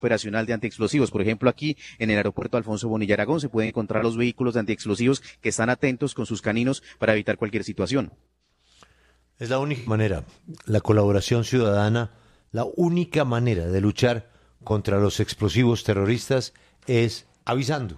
operacional de antiexplosivos. Por ejemplo, aquí en el aeropuerto Alfonso Bonilla Aragón se pueden encontrar los vehículos de antiexplosivos que están atentos con sus caninos para evitar cualquier situación. Es la única manera, la colaboración ciudadana, la única manera de luchar contra los explosivos terroristas es avisando.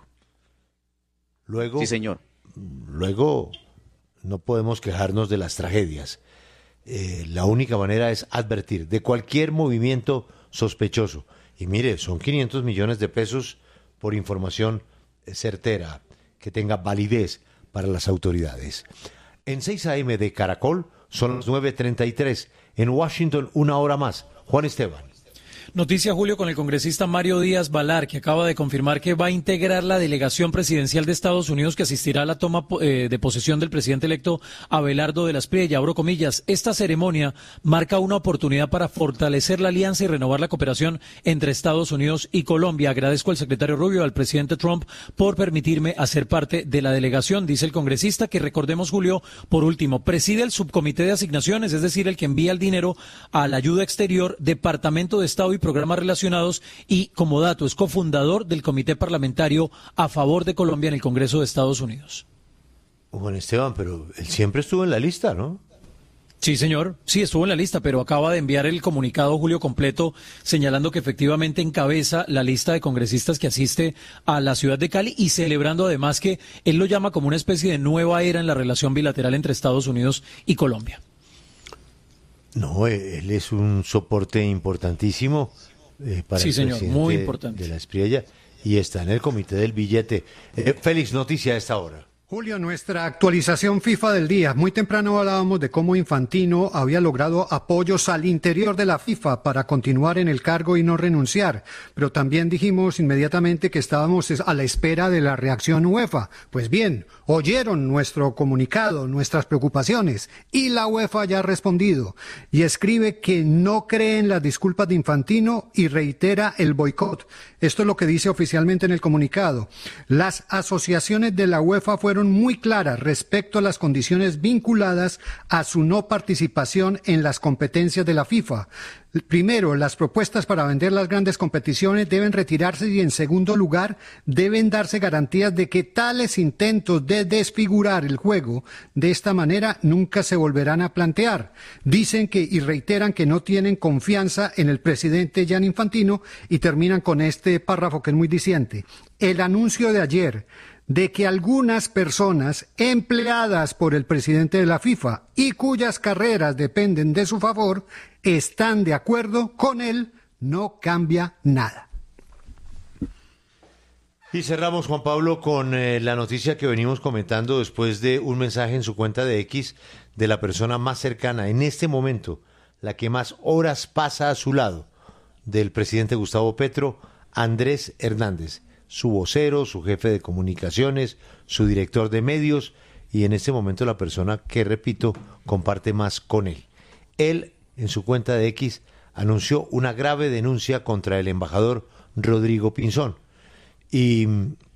Luego, sí, señor. Luego no podemos quejarnos de las tragedias. La única manera es advertir de cualquier movimiento sospechoso. Y mire, son 500 millones de pesos por información certera, que tenga validez para las autoridades. En 6 a.m. de Caracol son las 9:33. En Washington, 1 hora más. Juan Esteban. Noticia, Julio, con el congresista Mario Díaz Balar, que acaba de confirmar que va a integrar la delegación presidencial de Estados Unidos que asistirá a la toma de posesión del presidente electo Abelardo de la Espriella. Abro comillas, esta ceremonia marca una oportunidad para fortalecer la alianza y renovar la cooperación entre Estados Unidos y Colombia. Agradezco al secretario Rubio, al presidente Trump, por permitirme hacer parte de la delegación, dice el congresista, que recordemos, Julio, por último, preside el subcomité de asignaciones, es decir, el que envía el dinero a la ayuda exterior, Departamento de Estado y programas relacionados, y como dato es cofundador del Comité Parlamentario a favor de Colombia en el Congreso de Estados Unidos. Juan Esteban, pero él siempre estuvo en la lista, ¿no? Sí, señor, sí estuvo en la lista, pero acaba de enviar el comunicado, Julio, completo, señalando que efectivamente encabeza la lista de congresistas que asiste a la ciudad de Cali y celebrando además que él lo llama como una especie de nueva era en la relación bilateral entre Estados Unidos y Colombia. No, él es un soporte importantísimo para sí, el señor, presidente muy importante. de la Espriella y está en el comité del billete. Félix, noticia a esta hora. Julio, nuestra actualización FIFA del día. Muy temprano hablábamos de cómo Infantino había logrado apoyos al interior de la FIFA para continuar en el cargo y no renunciar. Pero también dijimos inmediatamente que estábamos a la espera de la reacción UEFA. Pues bien, oyeron nuestro comunicado, nuestras preocupaciones, y la UEFA ya ha respondido. Y escribe que no cree en las disculpas de Infantino y reitera el boicot. Esto es lo que dice oficialmente en el comunicado. Las asociaciones de la UEFA fueron muy claras respecto a las condiciones vinculadas a su no participación en las competencias de la FIFA. Primero, las propuestas para vender las grandes competiciones deben retirarse y, en segundo lugar, deben darse garantías de que tales intentos de desfigurar el juego de esta manera nunca se volverán a plantear. Dicen que y reiteran que no tienen confianza en el presidente Gianni Infantino y terminan con este párrafo que es muy diciente. El anuncio de ayer de que algunas personas empleadas por el presidente de la FIFA y cuyas carreras dependen de su favor están de acuerdo con él, no cambia nada. Y cerramos, Juan Pablo, con la noticia que venimos comentando después de un mensaje en su cuenta de X de la persona más cercana en este momento, la que más horas pasa a su lado, del presidente Gustavo Petro, Andrés Hernández, su vocero, su jefe de comunicaciones, su director de medios y en este momento la persona que, repito, comparte más con él. Él, en su cuenta de X, anunció una grave denuncia contra el embajador Rodrigo Pinzón. Y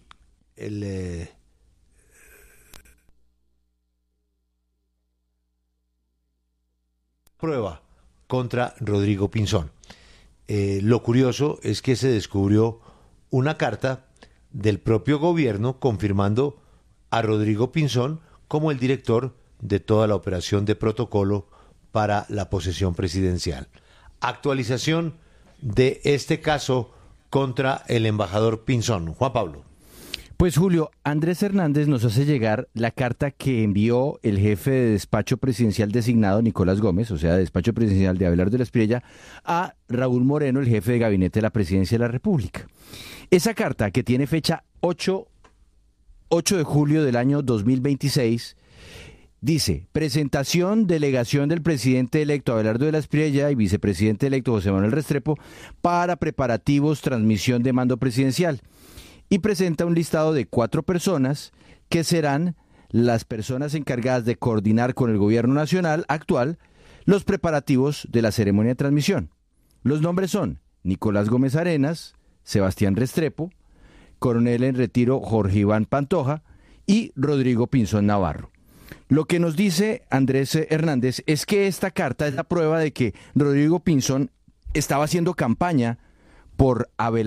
prueba contra Rodrigo Pinzón. Lo curioso es que se descubrió una carta del propio gobierno confirmando a Rodrigo Pinzón como el director de toda la operación de protocolo para la posesión presidencial. Actualización de este caso contra el embajador Pinzón. Juan Pablo. Pues Julio, Andrés Hernández nos hace llegar la carta que envió el jefe de despacho presidencial designado, Nicolás Gómez, o sea, despacho presidencial de Abelardo de la Espriella, a Raúl Moreno, el jefe de gabinete de la presidencia de la República. Esa carta, que tiene fecha 8 de julio del año 2026, dice: presentación, delegación del presidente electo Abelardo de la Espriella y vicepresidente electo José Manuel Restrepo para preparativos, transmisión de mando presidencial. Y presenta un listado de 4 personas que serán las personas encargadas de coordinar con el gobierno nacional actual los preparativos de la ceremonia de transmisión. Los nombres son Nicolás Gómez Arenas, Sebastián Restrepo, coronel en retiro Jorge Iván Pantoja y Rodrigo Pinzón Navarro. Lo que nos dice Andrés Hernández es que esta carta es la prueba de que Rodrigo Pinzón estaba haciendo campaña por Abelardo